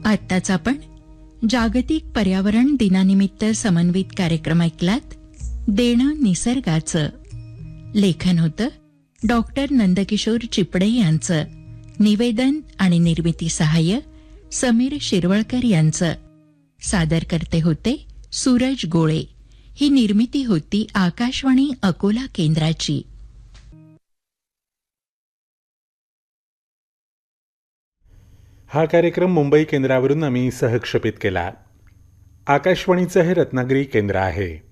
आत्ताच आपण जागतिक पर्यावरण दिनानिमित्त समन्वित कार्यक्रम ऐकलात. देणं निसर्गाचं. लेखन होतं डॉक्टर नंदकिशोर चिपडे यांचं. निवेदन आणि निर्मिती सहाय्य समीर शिरवळकर यांचं. सादरकर्ते होते सूरज गोळे. ही निर्मिती होती आकाशवाणी अकोला केंद्राची. हा कार्यक्रम मुंबई केंद्रावरून आम्ही सहक्षेपित केला. आकाशवाणीचं हे रत्नागिरी केंद्र आहे.